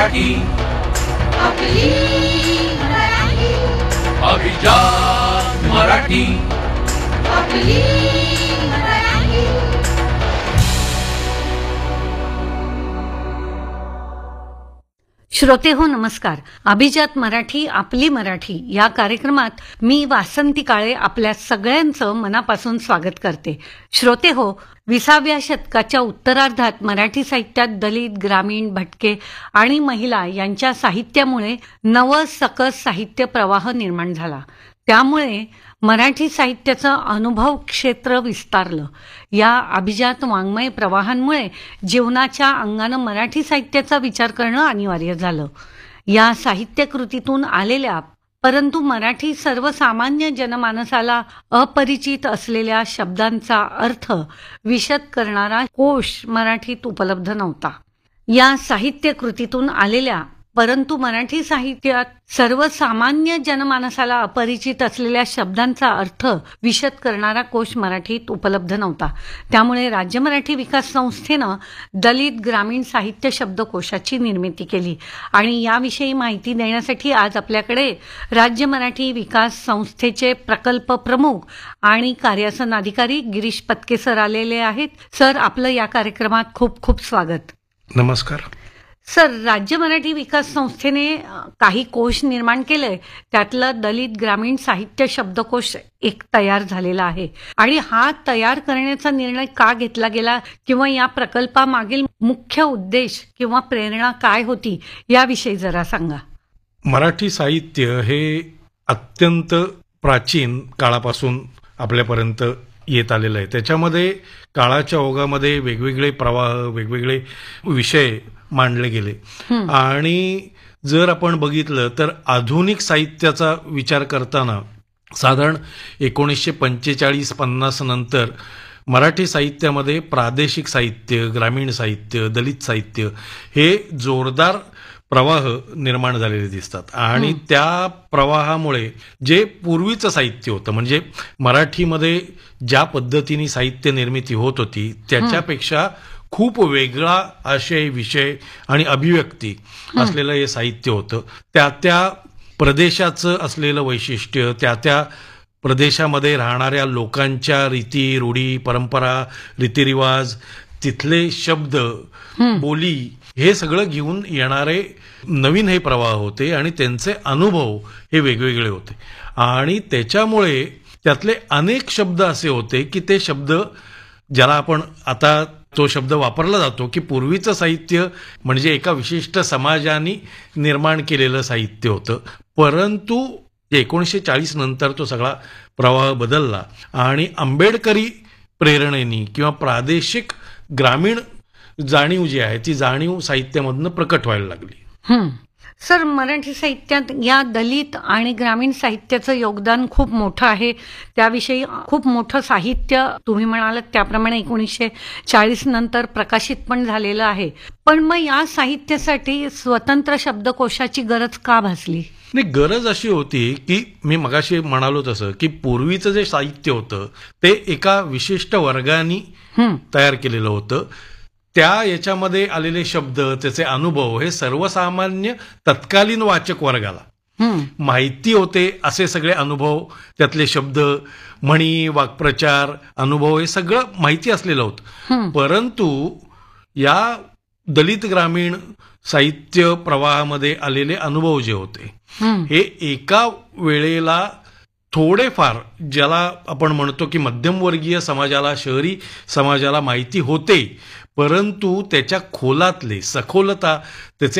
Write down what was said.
मराठी, आपली मराठी, अभिजात मराठी. आपली मराठी. श्रोते हो नमस्कार. अभिजात मराठी आपली मराठी या कार्यक्रमात मी वासंती काळे आपल्या सगळ्यांचं मनापासून स्वागत करते. श्रोते हो, 20व्या शतकाच्या उत्तरार्धात मराठी साहित्यात दलित, ग्रामीण, भटके आणि महिला यांच्या साहित्यामुळे नवसकस साहित्य प्रवाह निर्माण झाला. त्यामुळे मराठी साहित्याचं अनुभव क्षेत्र विस्तारलं. या अभिजात वाङ्मय प्रवाहांमुळे जीवनाच्या अंगानं मराठी साहित्याचा विचार करणं अनिवार्य झालं. या साहित्यकृतीतून आलेल्या परंतु मराठी सर्वसामान्य जनमानसाला अपरिचित असलेल्या शब्दांचा अर्थ विशद करणारा कोश मराठीत उपलब्ध नव्हता. या साहित्यकृतीतून आलेल्या परंतु मराठी साहित्यात सर्वसामान्य जनमानसाला अपरिचित असलेल्या शब्दांचा अर्थ विशद करणारा कोश मराठीत उपलब्ध नव्हता. त्यामुळे राज्य मराठी विकास संस्थेनं दलित ग्रामीण साहित्य शब्दकोशाची निर्मिती केली आणि याविषयी माहिती देण्यासाठी आज आपल्याकडे राज्य मराठी विकास संस्थेचे प्रकल्प प्रमुख आणि कार्यासन अधिकारी गिरीश पत्के सर आलेले आहेत. सर, आपलं या कार्यक्रमात खूप खूप स्वागत. नमस्कार सर, राज्य मराठी विकास संस्थेने काही कोश निर्माण केलंय. त्यातलं दलित ग्रामीण साहित्य शब्दकोश एक तयार झालेला आहे आणि हा तयार करण्याचा निर्णय का घेतला गेला किंवा या प्रकल्पामागील मुख्य उद्देश किंवा प्रेरणा काय होती याविषयी जरा सांगा. मराठी साहित्य हे अत्यंत प्राचीन काळापासून आपल्यापर्यंत येत आलेलं आहे. त्याच्यामध्ये काळाच्या ओघामध्ये वेगवेगळे प्रवाह, वेगवेगळे विषय मांडले गेले आणि जर आपण बघितलं तर आधुनिक साहित्याचा विचार करताना साधारण 1945-50 नंतर मराठी साहित्यामध्ये प्रादेशिक साहित्य, ग्रामीण साहित्य, दलित साहित्य हे जोरदार प्रवाह निर्माण झालेले दिसतात आणि त्या प्रवाहामुळे जे पूर्वीचं साहित्य होतं, म्हणजे मराठीमध्ये ज्या पद्धतीने साहित्य निर्मिती होत होती त्याच्यापेक्षा खूप वेगळा आशय, विषय आणि अभिव्यक्ती असलेलं हे साहित्य होतं. त्या प्रदेशाचं असलेलं वैशिष्ट्य, त्या प्रदेशामध्ये राहणाऱ्या लोकांच्या रीती, रूढी, परंपरा, रीतिरिवाज, तिथले शब्द, बोली हे सगळं घेऊन येणारे नवीन हे प्रवाह होते आणि त्यांचे अनुभव हे वेगवेगळे होते आणि त्याच्यामुळे त्यातले अनेक शब्द असे होते की ते शब्द ज्याला आपण आता तो शब्द वापरला जातो की पूर्वीचं साहित्य म्हणजे एका विशिष्ट समाजाने निर्माण केलेलं साहित्य होतं. परंतु 1940 नंतर तो सगळा प्रवाह बदलला आणि आंबेडकरी प्रेरणेने किंवा प्रादेशिक ग्रामीण जाणीव जी आहे ती जाणीव साहित्यामधनं प्रकट व्हायला लागली. सर, मराठी साहित्यात या दलित आणि ग्रामीण साहित्याचं योगदान खूप मोठं आहे. त्याविषयी खूप मोठं साहित्य तुम्ही म्हणालात त्याप्रमाणे 1940 नंतर प्रकाशित पण झालेलं आहे. पण मग या साहित्यासाठी स्वतंत्र शब्दकोशाची गरज का भासली? नाही, गरज अशी होती की मी मगाशी म्हणालो तसं की पूर्वीचं जे साहित्य होतं ते एका विशिष्ट वर्गाने तयार केलेलं होतं. त्या याच्यामध्ये आलेले शब्द, त्याचे अनुभव हे सर्वसामान्य तत्कालीन वाचक वर्गाला माहिती होते. असे सगळे अनुभव, त्यातले शब्द, म्हणी, वाक्प्रचार, अनुभव हे सगळं माहिती असलेलं होतं. परंतु या दलित ग्रामीण साहित्य प्रवाहामध्ये आलेले अनुभव जे होते हे एका वेळेला थोडेफार, ज्याला आपण म्हणतो की मध्यमवर्गीय समाजाला, शहरी समाजाला माहिती होते, परंतु त्याच्या खोलातले, सखोलता, त्याचे